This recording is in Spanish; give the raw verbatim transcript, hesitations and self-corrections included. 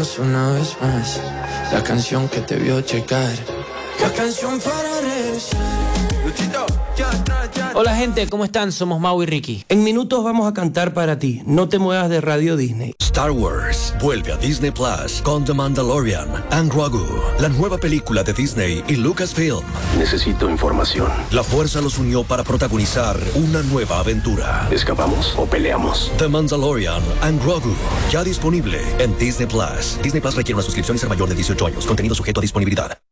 Cantemos una vez más la canción que te vio llegar. La canción para regresar. Luchito, ya, ya, ya. Hola gente, ¿cómo están? Somos Mau y Ricky. En minutos vamos a cantar para ti. No te muevas de Radio Disney. Star Wars vuelve a Disney Plus con The Mandalorian and Grogu, la nueva película de Disney y Lucasfilm. Necesito información. La fuerza los unió para protagonizar una nueva aventura. ¿Escapamos o peleamos? The Mandalorian and Grogu, ya disponible en Disney Plus. Disney Plus requiere una suscripción y ser mayor de dieciocho años. Contenido sujeto a disponibilidad.